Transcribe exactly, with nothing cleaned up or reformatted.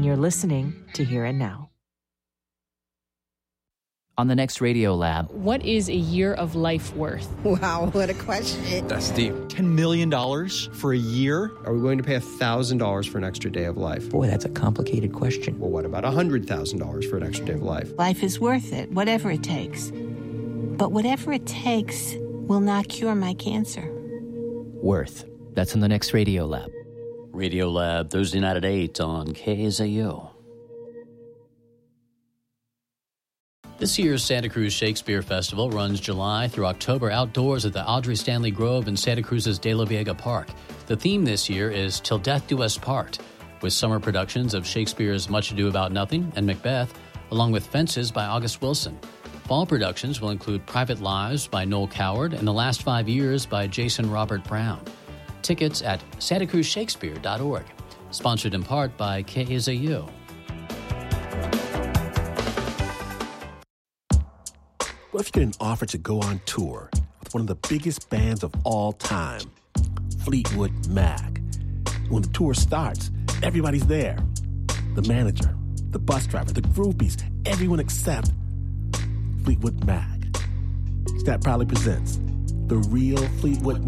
and you're listening to Here and Now. On the next Radio Lab. What is a year of life worth? Wow, what a question. That's deep. ten million dollars for a year? Are we going to pay one thousand dollars for an extra day of life? Boy, that's a complicated question. Well, what about one hundred thousand dollars for an extra day of life? Life is worth it, whatever it takes. But whatever it takes will not cure my cancer. Worth. That's on the next Radio Lab. Radio Lab, Thursday night at eight on K S A U. This year's Santa Cruz Shakespeare Festival runs July through October outdoors at the Audrey Stanley Grove in Santa Cruz's De La Vega Park. The theme this year is Till Death Do Us Part, with summer productions of Shakespeare's Much Ado About Nothing and Macbeth, along with Fences by August Wilson. Fall productions will include Private Lives by Noel Coward and The Last Five Years by Jason Robert Brown. Tickets at santa cruz shakespeare dot org. Sponsored in part by K S A U. What if you get an offer to go on tour with one of the biggest bands of all time, Fleetwood Mac? When the tour starts, everybody's there. The manager, the bus driver, the groupies, everyone except Fleetwood Mac. That proudly presents the real Fleetwood